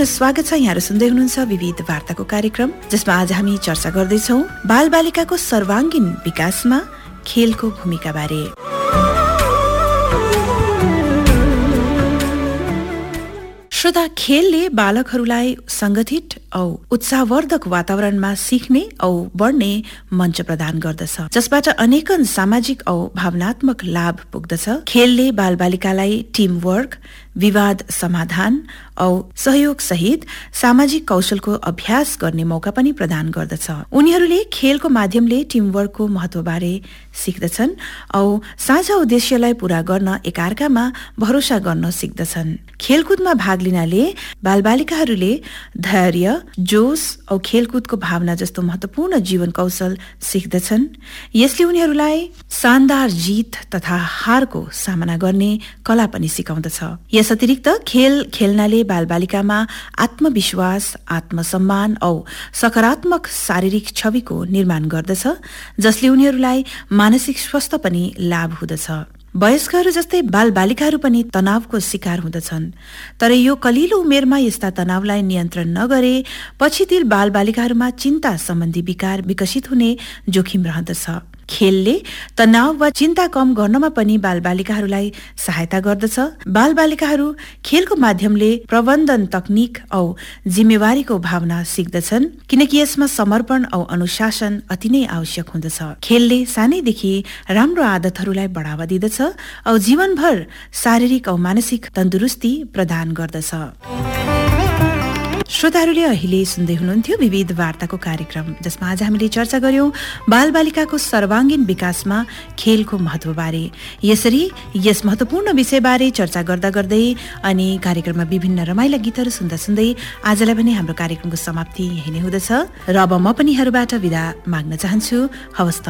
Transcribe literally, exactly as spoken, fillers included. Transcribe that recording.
पुनः स्वागत छ। यहाँहरू सुन्दै हुनुहुन्छ विविध वार्ताको कार्यक्रम, जसमा आज हामी चर्चा गर्दैछौँ बालबालिकाको सर्वाङ्गीण विकासमा खेलको भूमिका बारे। श्रोता, खेलले बालकहरूलाई संगठित औ उत्साहवर्धक वातावरणमा सिक्ने औ बढ्ने मञ्च प्रदान गर्दछ, जसबाट अनेकन सामाजिक औ भावनात्मक लाभ पुग्दछ। खेलले बालबालिकालाई टिम वर्क, विवाद समाधान औ सहयोग सहित सामाजिक कौशलको अभ्यास गर्ने मौका पनि प्रदान गर्दछ। उनीहरूले खेलको माध्यमले टिमवर्कको महत्वबारे सिक्दछन् औ साझा उद्देश्यलाई पूरा गर्न एकअर्कामा भरोसा गर्न सिक्दछन्। खेलकुदमा भाग लिनाले बालबालिकाहरूले धैर्य, जोश औ खेलकुदको भावना जस्तो महत्वपूर्ण जीवन कौशल सिक्दछन्। यसले उनीहरूलाई शानदार जीत तथा हारको सामना गर्ने कला पनि सिकाउँदछ। यस अतिरिक्त खेल खेल्नाले बालबालिकामा आत्मविश्वास, आत्मसम्मान औ सकारात्मक शारीरिक छविको निर्माण गर्दछ, जसले उनीहरूलाई मानसिक स्वास्थ्य पनि लाभ हुँदछ। वयस्कहरू जस्तै बालबालिकाहरू पनि तनावको शिकार हुँदछन्, तर यो कलिलो उमेरमा यस्ता तनावलाई नियन्त्रण नगरे पछि ती बालबालिकाहरूमा चिन्ता सम्बन्धी विकार विकसित हुने जोखिम रहँदछ। खेलले तनाव वा चिन्ता कम गर्नमा पनि बालबालिकाहरूलाई सहायता गर्दछ। बालबालिकाहरू खेलको माध्यमले प्रबन्धन तकनिक औ जिम्मेवारीको भावना सिक्दछन्, किनकि यसमा समर्पण औ अनुशासन अति नै आवश्यक हुँदछ। खेलले सानैदेखि राम्रो आदतहरूलाई बढावा दिँदछ औ जीवनभर शारीरिक औ मानसिक तन्दुरुस्ती प्रदान गर्दछ। श्रोताहरूले अहिले सुन्दै हुनुहुन्थ्यो विविध वार्ताको कार्यक्रम, जसमा आज हामीले चर्चा गर्यौं बालबालिकाको सर्वाङ्गीण विकासमा खेलको महत्वबारे। यसरी यस महत्वपूर्ण विषयबारे चर्चा गर्दा गर्दै अनि कार्यक्रममा विभिन्न रमाइला गीतहरू सुन्दा सुन्दै आजलाई पनि हाम्रो कार्यक्रमको समाप्ति यही नै हुँदछ र अब म पनि यहाँबाट बिदा माग्न चाहन्छु। हवस् त।